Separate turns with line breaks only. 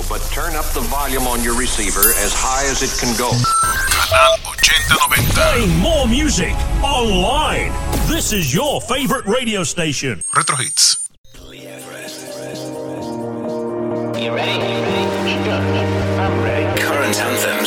But turn up the volume on your receiver as high as it can go.
Canal 8090.
Playing more music online. This is your favorite radio station.
Retro Hits.